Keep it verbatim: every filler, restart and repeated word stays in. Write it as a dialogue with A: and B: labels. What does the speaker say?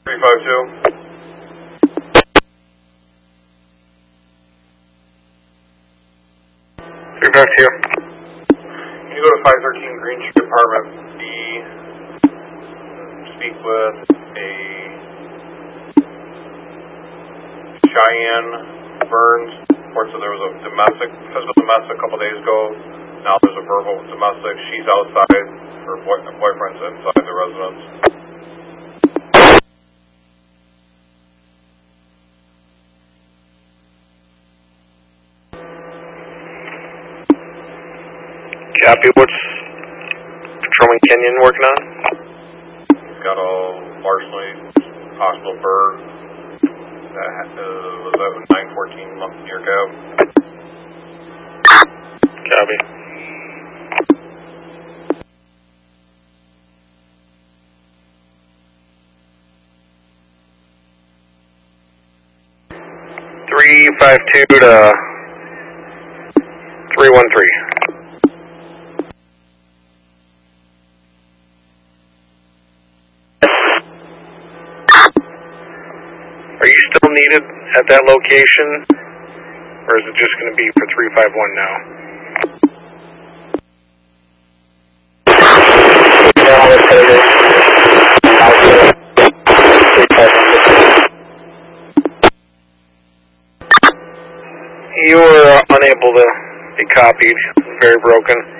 A: three five two.
B: three five two.
A: Can you go to five thirteen Green Street, Apartment B, speak with a Cheyenne Burns? Reports that there was a domestic, physical domestic a couple days ago. Now there's a verbal domestic. She's outside. Her boy, boyfriend's inside the residence.
B: Copy. What's Patrolman Kenyon working on?
A: He's got a largely possible bird that uh, was out in nine fourteen near Cab.
B: Copy. three five two to three one three. Are you still needed at that location, or is it just going to be for three five one now? You were uh, unable to be copied. Very broken.